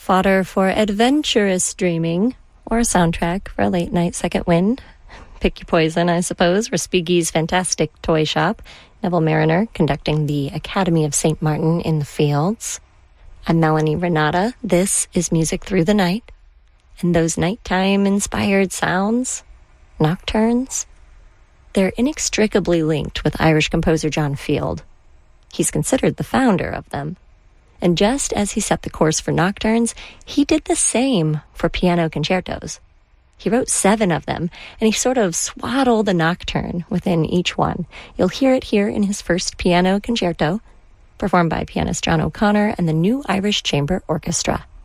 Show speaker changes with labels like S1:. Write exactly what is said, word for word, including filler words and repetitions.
S1: fodder for adventurous dreaming, or a soundtrack for a late-night second wind. Pick your poison, I suppose. Respighi's Fantastic Toy Shop. Neville Mariner conducting the Academy of Saint Martin in the Fields. I'm Melanie Renata. This is Music Through the Night. And those nighttime-inspired sounds, nocturnes, they're inextricably linked with Irish composer John Field. He's considered the founder of them. And just as he set the course for nocturnes, he did the same for piano concertos. He wrote seven of them, and he sort of swaddled a nocturne within each one. You'll hear it here in his first piano concerto, performed by pianist John O'Connor and the New Irish Chamber Orchestra.